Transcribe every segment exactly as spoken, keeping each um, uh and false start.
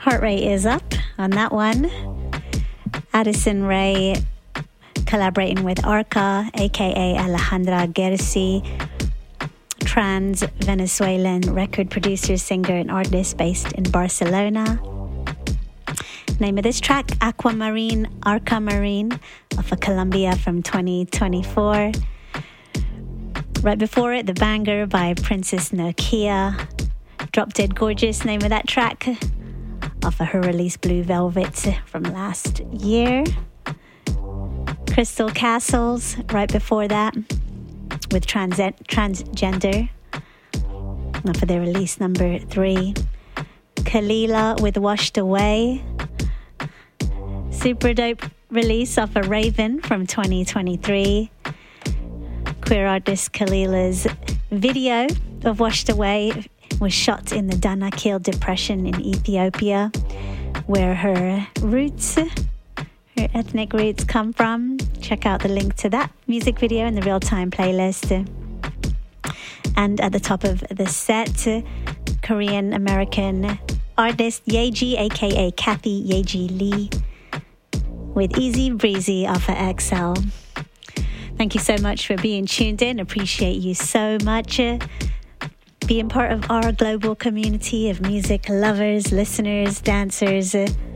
Heart rate is up on that one. Addison Rae collaborating with Arca, aka Alejandra Gersi, trans Venezuelan record producer, singer, and artist based in Barcelona. Name of this track, Aquamarine, Arca Marine, off of Colombia from twenty twenty-four. Right before it, The Banger by Princess Nokia. Drop Dead Gorgeous, name of that track, off of her release Blue Velvet from last year. Crystal Castles, right before that, with trans- Transgender, off of their release number three. Kalila with Washed Away. Super dope release off of Raven from twenty twenty-three. Queer artist Kalila's video of Washed Away was shot in the Danakil Depression in Ethiopia, where her roots, her ethnic roots come from. Check out the link to that music video in the real-time playlist. And at the top of the set, Korean-American artist Yeji, aka Kathy Yeji Lee, with Easy Breezy off of X L. Thank you so much for being tuned in. Appreciate you so much. Being part of our global community of music lovers, listeners, dancers,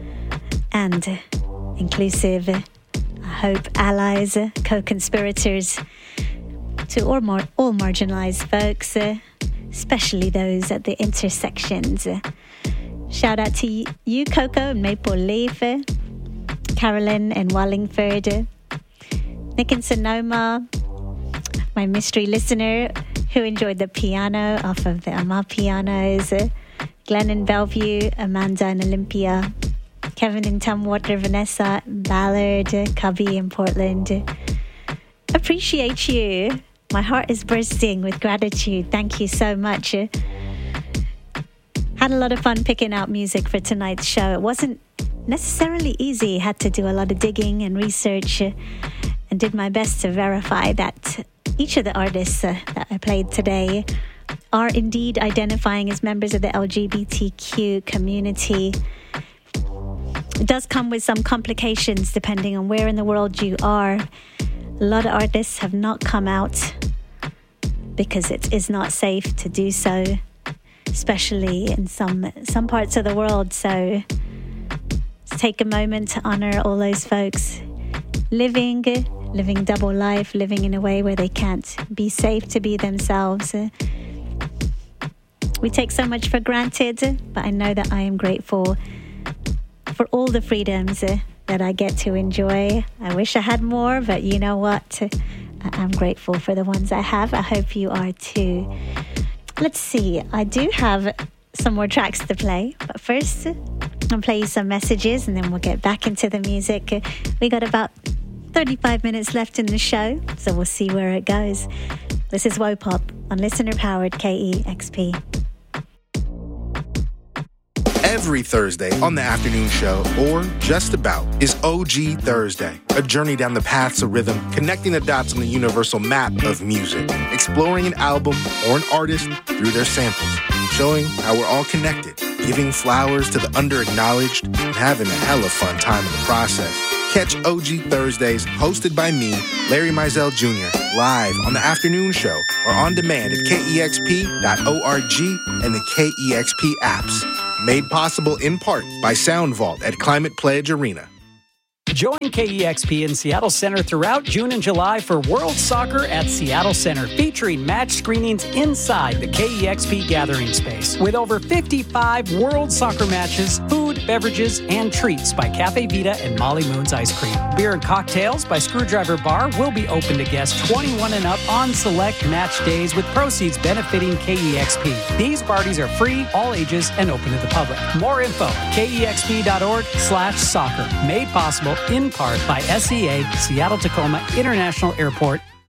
and inclusive, I hope, allies, co-conspirators to all, mar- all marginalized folks, especially those at the intersections. Shout out to you, Coco and Maple Leaf, Carolyn and Wallingford, Nick and Sonoma, my mystery listener who enjoyed the piano off of the Ama Pianos, Glenn in Bellevue, Amanda in Olympia, Kevin in Tumwater, Vanessa, Ballard, Cubby in Portland. Appreciate you. My heart is bursting with gratitude. Thank you so much. Had a lot of fun picking out music for tonight's show. It wasn't necessarily easy. Had to do a lot of digging and research, and did my best to verify that each of the artists uh, that I played today are indeed identifying as members of the L G B T Q community. It does come with some complications depending on where in the world you are. A lot of artists have not come out because it is not safe to do so, especially in some some parts of the world. So let's take a moment to honor all those folks living living double life, living in a way where they can't be safe to be themselves. We take so much for granted, but I know that I am grateful for all the freedoms that I get to enjoy. I wish I had more, but you know what? I'm grateful for the ones I have. I hope you are too. Let's see. I do have some more tracks to play, but first I'll play you some messages and then we'll get back into the music. We got about thirty-five minutes left in the show, so we'll see where it goes. This is Wopop on listener-powered K E X P. Every Thursday on the afternoon show, or just about, is O G Thursday, a journey down the paths of rhythm, connecting the dots on the universal map of music, exploring an album or an artist through their samples, showing how we're all connected, giving flowers to the under-acknowledged, and having a hella fun time in the process. Catch O G Thursdays, hosted by me, Larry Mizell Junior, live on the afternoon show or on demand at K E X P dot org and the K E X P apps. Made possible in part by Sound Vault at Climate Pledge Arena. Join K E X P in Seattle Center throughout June and July for World Soccer at Seattle Center, featuring match screenings inside the K E X P gathering space. With over fifty-five World Soccer matches, food, beverages, and treats by Cafe Vita and Molly Moon's Ice Cream. Beer and cocktails by Screwdriver Bar will be open to guests twenty-one and up on select match days, with proceeds benefiting K E X P. These parties are free, all ages, and open to the public. More info, K E X P dot org slash soccer. Made possible in part by S E A, Seattle Tacoma International Airport,